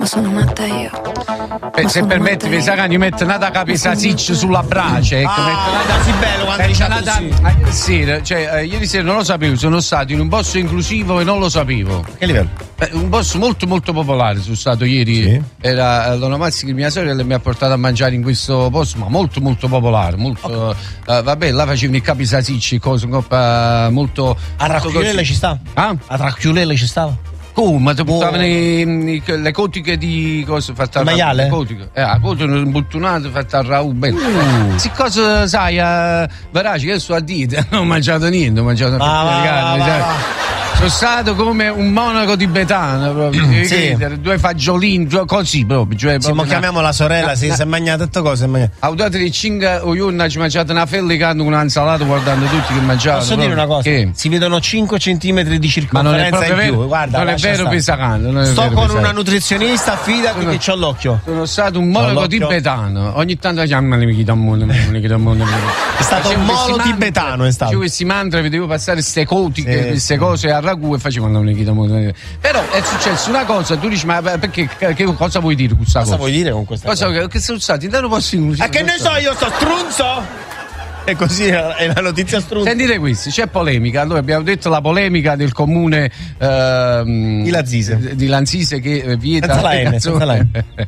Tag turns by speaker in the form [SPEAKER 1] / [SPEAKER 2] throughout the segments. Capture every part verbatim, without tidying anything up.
[SPEAKER 1] Ma sono matta io.
[SPEAKER 2] Eh, se permetti, mi sa che mi mette nata capisa siccio sulla brace. Ecco,
[SPEAKER 3] ah,
[SPEAKER 2] mette nata
[SPEAKER 3] sì, bello quando dice
[SPEAKER 2] nata, ah, ieri sera, cioè, eh, ieri sera non lo sapevo, sono stato in un posto inclusivo e non lo sapevo.
[SPEAKER 3] Che livello?
[SPEAKER 2] Eh, un posto molto molto popolare sono stato ieri. Sì. Era Donna Mazzi che mia sorella mi ha portato a mangiare in questo posto, ma molto molto popolare, molto okay. uh, vabbè, là facevano i capi sicci, cose uh, molto.
[SPEAKER 3] A Racchiulella ci sta?
[SPEAKER 2] Ah?
[SPEAKER 3] A Racchiulella ci stava?
[SPEAKER 2] Come? Ti buttavano oh. le cotiche di cosa fatte al
[SPEAKER 3] maiale?
[SPEAKER 2] Cotiche. Eh, la cotica imbuttunata fatta al rau bene. Uh. Si cosa sai, uh, Verace, che sto a dite, non ho mangiato niente, ho mangiato
[SPEAKER 3] ah, va, carne, va, va.
[SPEAKER 2] Sono stato come un monaco tibetano proprio.
[SPEAKER 3] Sì.
[SPEAKER 2] Due fagiolini, due così proprio. Cioè,
[SPEAKER 3] sì, ma chiamiamo la sorella, si è mangiata tutte cose.
[SPEAKER 2] A dato di cinque ognuno ci ha mangiato una fellicando con un'insalata guardando tutti che mangiavano.
[SPEAKER 3] Posso
[SPEAKER 2] proprio.
[SPEAKER 3] dire una cosa?
[SPEAKER 2] Che?
[SPEAKER 3] Si vedono cinque centimetri di circonferenza in più.
[SPEAKER 2] Vero,
[SPEAKER 3] guarda,
[SPEAKER 2] non è vero Pisacano.
[SPEAKER 3] Sto
[SPEAKER 2] vero,
[SPEAKER 3] con
[SPEAKER 2] Pisacano.
[SPEAKER 3] Una nutrizionista, fidati sono, che c'ho l'occhio.
[SPEAKER 2] Sono stato un monaco tibetano. Ogni tanto chiamano mi chiedo mondo, mi chiedo mondo.
[SPEAKER 3] È stato un monaco tibetano, è stato.
[SPEAKER 2] Facevo questi mantra, vedevo passare queste cotiche, sì, queste cose a ragù e facevano un però è successo una cosa, tu dici ma perché che cosa vuoi dire con questa cosa?
[SPEAKER 3] Cosa vuoi dire con questa cosa?
[SPEAKER 2] Cosa che sono stati da un po'
[SPEAKER 3] inclusivi. Ma che ne so io, sto strunzo? E così è la notizia strunzo.
[SPEAKER 2] Sentite questo, c'è polemica. Allora abbiamo detto la polemica del comune ehm,
[SPEAKER 3] di Lanzise.
[SPEAKER 2] Di Lanzise che vieta
[SPEAKER 3] senza la N, senza la N.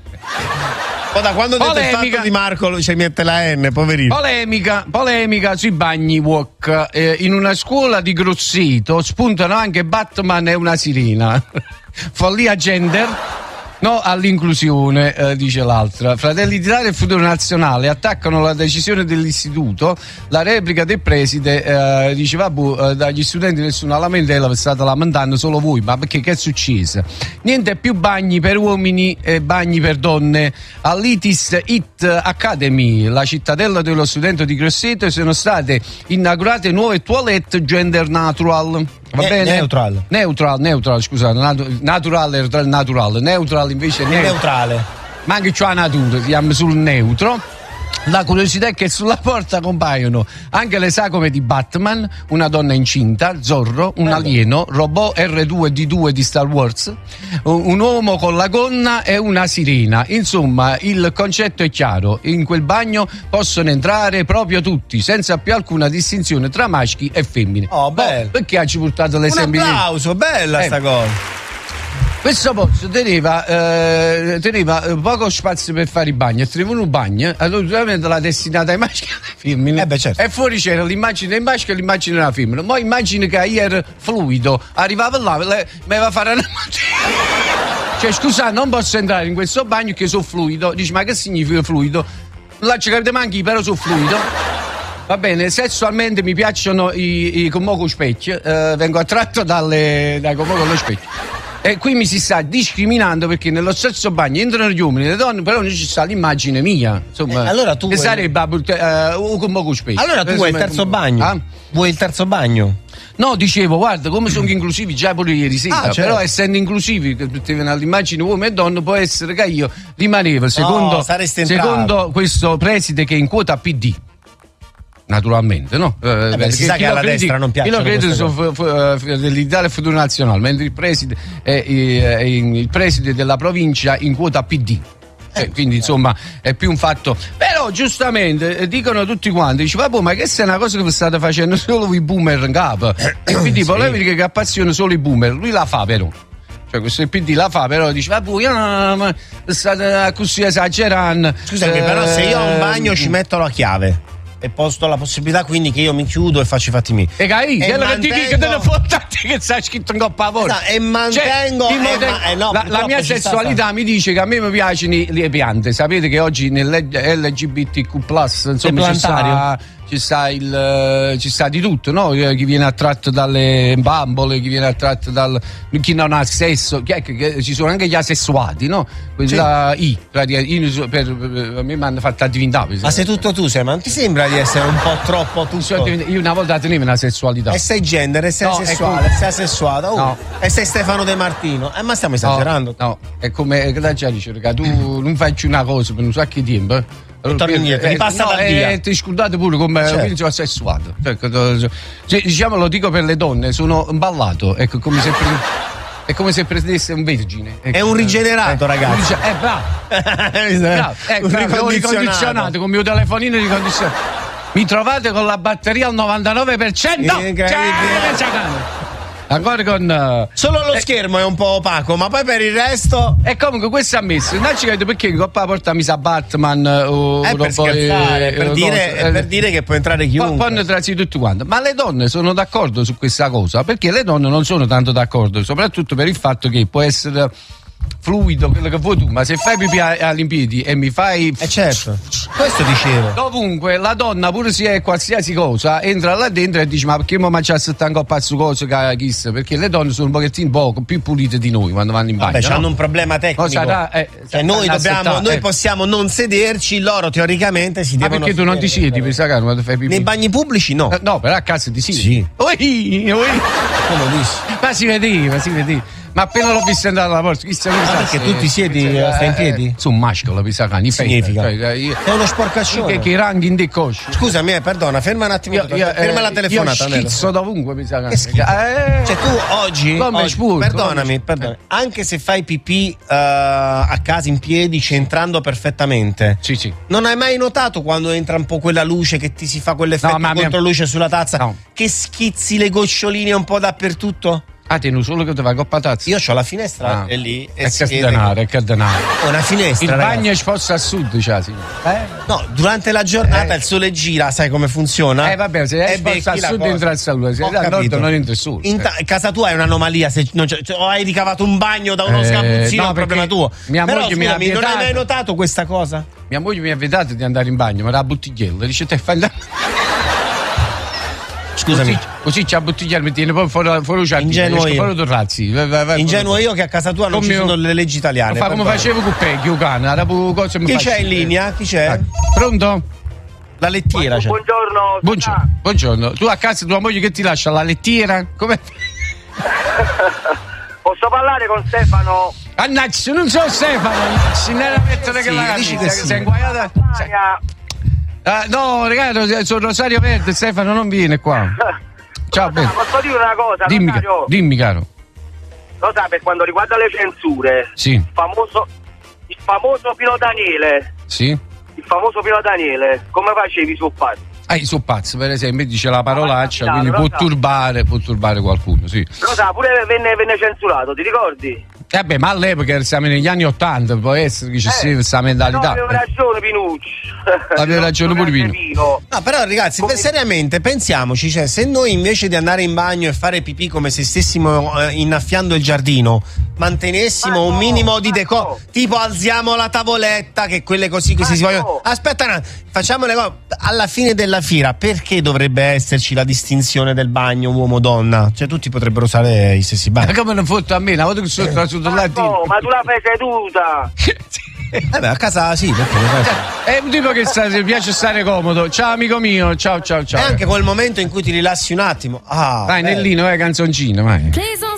[SPEAKER 3] Ma da quando ho detto il fatto di Marco ci mette la N, poverino.
[SPEAKER 2] Polemica, polemica sui bagni wok. Eh, in una scuola di Grosseto spuntano anche Batman e una sirena. Follia gender. No all'inclusione, eh, dice l'altra. Fratelli d'Italia e Futuro Nazionale attaccano la decisione dell'istituto. La replica del preside eh, dice vabbè, eh, dagli studenti nessuna lamentela, è stata lamentando solo voi. Ma perché che è successo? Niente più bagni per uomini e bagni per donne. All'Itis It Academy, la cittadella dello studente di Grosseto, sono state inaugurate nuove toilette gender natural. Va
[SPEAKER 3] ne-
[SPEAKER 2] bene?
[SPEAKER 3] Neutral.
[SPEAKER 2] Neutral, neutral, scusate, natu- natural, natural, neutral invece
[SPEAKER 3] ne- neutrale.
[SPEAKER 2] Ma anche c'è la natura, si chiama sul neutro. La curiosità è che sulla porta compaiono anche le sagome di Batman, una donna incinta, Zorro, un alieno, robot erre due di due di Star Wars, un uomo con la gonna e una sirena. Insomma, il concetto è chiaro: in quel bagno possono entrare proprio tutti, senza più alcuna distinzione tra maschi e femmine.
[SPEAKER 3] Oh, bello.
[SPEAKER 2] Oh, perché ha ci portato l'esempio?
[SPEAKER 3] Un applauso, bella
[SPEAKER 2] eh.
[SPEAKER 3] sta cosa.
[SPEAKER 2] Questo posto teneva, eh, teneva poco spazio per fare i bagni, e teneva un bagno, allora ovviamente l'ha destinata ai maschi e alle femmine.
[SPEAKER 3] Eh beh, certo.
[SPEAKER 2] E fuori c'era l'immagine del maschio e l'immagine della femmina. Ma immagine che io ero fluido, arrivava là, le, mi aveva fare una cioè scusa, non posso entrare in questo bagno che sono fluido. Dici, ma che significa fluido? Là ci capite manchi, però sono fluido. Va bene, sessualmente mi piacciono i, i comoco specchio, eh, vengo attratto dalle, dai comoco allo specchio. E qui mi si sta discriminando perché nello stesso bagno entrano gli uomini e le donne, però non ci sta l'immagine mia. Insomma,
[SPEAKER 3] eh, allora tu
[SPEAKER 2] che
[SPEAKER 3] vuoi...
[SPEAKER 2] sarebbe uh, un poco specie.
[SPEAKER 3] Allora tu vuoi il terzo bagno? Ah? Vuoi il terzo bagno?
[SPEAKER 2] No, dicevo, guarda, come sono inclusivi già pure ieri sera,
[SPEAKER 3] ah, certo.
[SPEAKER 2] Però essendo inclusivi, che l'immagine uomo e donna, può essere che io rimanevo secondo,
[SPEAKER 3] no,
[SPEAKER 2] secondo questo preside che è in quota P D. Naturalmente, no?
[SPEAKER 3] Eh beh, si sa che alla
[SPEAKER 2] credi,
[SPEAKER 3] destra non piace.
[SPEAKER 2] Io lo credo su dell'Italia e Futuro Nazionale, mentre il preside è, è, è il preside della provincia in quota P D. Eh, quindi insomma è più un fatto. Però giustamente eh, dicono tutti quanti, dice vabbè, ma che è una cosa che state facendo solo i boomer in capo. E quindi sì. Polemica che appassiona solo i boomer, lui la fa però. Cioè questo P D la fa, però dice vabbè, no, ma state così esagerando.
[SPEAKER 3] Scusami, eh, però se io ho un bagno ci metto la chiave e posto la possibilità quindi che io mi chiudo e faccio i fatti miei.
[SPEAKER 2] E cai, e mantengo... che dici che te ne fottati che sta scritto in coppa a voce.
[SPEAKER 3] E mantengo
[SPEAKER 2] cioè,
[SPEAKER 3] e ma... eh no,
[SPEAKER 2] la, la mia sessualità mi dice che a me mi piacciono le piante. Sapete che oggi nell'L G B T Q plus, insomma, ci sta, ci sta il ci sta di tutto, no? Chi viene attratto dalle bambole, chi viene attratto dal chi non ha sesso, che, che, che ci sono anche gli asessuati, no? Sì. La I, per, per, per, a me mi hanno fatto diventare.
[SPEAKER 3] Ma sei tutto tu, sei, ma non ti sembra di essere un po' troppo tutto?
[SPEAKER 2] Io una volta tenevo una sessualità.
[SPEAKER 3] E sei gender, e sei no, sessuale, sei asessuato. Oh, no. E sei Stefano De Martino. Eh, ma stiamo esagerando.
[SPEAKER 2] No, no. È come che da già dice, raga, tu non facci una cosa per un sacco di tempo. Eh?
[SPEAKER 3] E torni indietro, eh, passa
[SPEAKER 2] no,
[SPEAKER 3] via.
[SPEAKER 2] E ti scordate pure come certo. Sono assessuato. Cioè, diciamo, lo dico per le donne, sono imballato. Ecco, come se. È come se prendesse un vergine.
[SPEAKER 3] È un rigenerato,
[SPEAKER 2] eh,
[SPEAKER 3] ragazzi.
[SPEAKER 2] Eh, bravo. bravo. Eh,
[SPEAKER 3] un
[SPEAKER 2] bravo, ricondizionato con il mio telefonino ricondizionato. Mi trovate con la batteria al novantanove per cento? Ancora con uh,
[SPEAKER 3] solo lo
[SPEAKER 2] eh,
[SPEAKER 3] schermo è un po' opaco, ma poi per il resto.
[SPEAKER 2] E comunque questo ha messo. Non ci credo perché Coppa porta misa Batman o
[SPEAKER 3] eh, per scherzare,
[SPEAKER 2] eh,
[SPEAKER 3] per,
[SPEAKER 2] eh,
[SPEAKER 3] dire,
[SPEAKER 2] cose,
[SPEAKER 3] per dire che può entrare chiunque.
[SPEAKER 2] Poi trasi tutti quanti. Ma le donne sono d'accordo su questa cosa, perché le donne non sono tanto d'accordo, soprattutto per il fatto che può essere fluido quello che vuoi tu, ma se fai pipì all'impiedi e mi fai
[SPEAKER 3] eh certo, questo dicevo.
[SPEAKER 2] Dovunque la donna, pure se è qualsiasi cosa, entra là dentro e dice: ma perché mi mangiasse tanto pazzo cose che chissà? Perché le donne sono un pochettino poco più pulite di noi quando vanno in bagno.
[SPEAKER 3] Vabbè,
[SPEAKER 2] no?
[SPEAKER 3] hanno un problema tecnico. No, sarà, eh, cioè, noi dobbiamo, noi eh. possiamo non sederci, loro teoricamente si
[SPEAKER 2] ma
[SPEAKER 3] devono.
[SPEAKER 2] Ma perché tu non ti siedi per sacare quando fai pipì?
[SPEAKER 3] Nei bagni pubblici no.
[SPEAKER 2] Eh, no, però a casa ti siedi.
[SPEAKER 3] Sì.
[SPEAKER 2] Oi, oi. Ma si vedeva, si vedeva. Ma appena l'ho visto andare alla porta, chi sa che
[SPEAKER 3] sa? Perché tu ti siedi,
[SPEAKER 2] eh,
[SPEAKER 3] stai in piedi?
[SPEAKER 2] Eh, su un mascolo, pisacani.
[SPEAKER 3] Significa? Cioè, io, è uno sporcaccione.
[SPEAKER 2] Che, che ranghi in decosci.
[SPEAKER 3] Scusami, eh, perdona, ferma un attimo.
[SPEAKER 2] Io, io,
[SPEAKER 3] ferma
[SPEAKER 2] eh,
[SPEAKER 3] la telefonata.
[SPEAKER 2] Io schizzo dovunque, pisacani.
[SPEAKER 3] Che schizzo? Eh, cioè tu oggi, oggi spurto, perdonami, perdonami, anche se fai pipì uh, a casa in piedi, centrando perfettamente.
[SPEAKER 2] Sì, sì.
[SPEAKER 3] Non hai mai notato quando entra un po' quella luce che ti si fa quell'effetto no, controluce sulla tazza? No. Che schizzi le goccioline un po' dappertutto?
[SPEAKER 2] Ah, tieni solo che ti fa coppa tazza?
[SPEAKER 3] Io ho la finestra ah. e lì
[SPEAKER 2] e è che denaro, è che denaro.
[SPEAKER 3] Una finestra.
[SPEAKER 2] Il
[SPEAKER 3] ragazzi.
[SPEAKER 2] bagno è sposta a sud, cioè, sì.
[SPEAKER 3] eh? No, durante la giornata eh. il sole gira, sai come funziona?
[SPEAKER 2] Eh vabbè, se è sposta a sud entra il sole, se al nord non entra il sole.
[SPEAKER 3] In ta- casa tua è un'anomalia, se non cioè, o hai ricavato un bagno da uno eh, sgabuzzino, no, è un problema tuo.
[SPEAKER 2] Mia
[SPEAKER 3] Però,
[SPEAKER 2] moglie
[SPEAKER 3] scusami,
[SPEAKER 2] mi ha vietato.
[SPEAKER 3] Non hai mai notato questa cosa?
[SPEAKER 2] Mia moglie mi ha vietato di andare in bagno, ma era la bottigliella, dice te fai andare.
[SPEAKER 3] Scusami.
[SPEAKER 2] Così, così c'ha bottigliere, mi tiene poi fuori fuori uscire.
[SPEAKER 3] Ingenuo io.
[SPEAKER 2] Fuori torrazzi. Vai, vai, vai,
[SPEAKER 3] Ingenuo io che a casa tua non come ci sono le leggi italiane.
[SPEAKER 2] Fa come facevo con Peggy, cane. Era cosa mi
[SPEAKER 3] Chi c'è in linea? Chi c'è?
[SPEAKER 2] Ah, pronto?
[SPEAKER 3] La lettiera c'è.
[SPEAKER 1] Buongiorno.
[SPEAKER 2] Buongiorno. Buongiorno. Tu a casa tua moglie che ti lascia la lettiera? Come?
[SPEAKER 1] Posso parlare con Stefano?
[SPEAKER 2] Annacci, non so Stefano. Non era mettere che la
[SPEAKER 3] dici che
[SPEAKER 2] sei inguaiata. Ah, no, ragazzi, sono Rosario Verde, Stefano non viene qua. Ciao,
[SPEAKER 1] no, posso dire una cosa?
[SPEAKER 2] Dimmi, Rosario, dimmi caro.
[SPEAKER 1] Lo sai, per quanto riguarda le censure,
[SPEAKER 2] sì.
[SPEAKER 1] il famoso il famoso Pino Daniele.
[SPEAKER 2] Sì.
[SPEAKER 1] Il famoso Pino Daniele, come facevi su Pazzo?
[SPEAKER 2] Ah, su Pazzo, per esempio, dice la parolaccia, quindi può turbare, può turbare qualcuno, sì.
[SPEAKER 1] Lo sa, pure venne, venne censurato, ti ricordi?
[SPEAKER 2] Eh beh, ma all'epoca siamo negli anni Ottanta, può essere che ci sia eh, questa mentalità.
[SPEAKER 1] No, avevo ragione, Pinucci.
[SPEAKER 2] Avevo ragione pure Pino.
[SPEAKER 3] No, però ragazzi, come... seriamente, pensiamoci, cioè, se noi invece di andare in bagno e fare pipì come se stessimo eh, innaffiando il giardino, mantenessimo ma un no, minimo di decoro, no. Tipo alziamo la tavoletta, che quelle così che si no. vogliono. Aspetta, no, facciamo le cose. Alla fine della fiera, perché dovrebbe esserci la distinzione del bagno uomo-donna? Cioè, tutti potrebbero usare i stessi bagni.
[SPEAKER 2] Ma come non fotte a me, una volta che sono eh.
[SPEAKER 1] Ma no, ma tu la fai seduta.
[SPEAKER 3] Eh beh, a casa sì, perché
[SPEAKER 2] è un tipo che sta, ti piace stare comodo. Ciao amico mio, ciao ciao ciao.
[SPEAKER 3] È anche quel momento in cui ti rilassi un attimo. Ah,
[SPEAKER 2] vai, Nellino, vai, canzoncina, vai.